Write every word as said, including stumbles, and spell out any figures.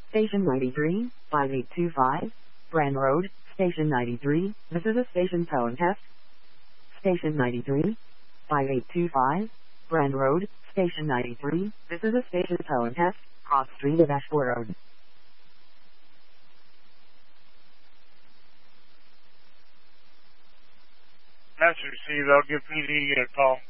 Station ninety-three, five eight two five, Brand Road, Station ninety-three, this is a station tone test. Station ninety-three, five eight two five, Brand Road, Station ninety-three, this is a station tone test, Cross Street of Ashford Road. Message received, I'll give P D a call.